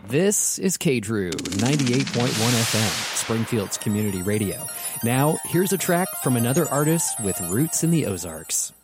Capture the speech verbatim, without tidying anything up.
This is K D R U ninety-eight point one F M, Springfield's community radio. Now, here's a track from another artist with roots in the Ozarks.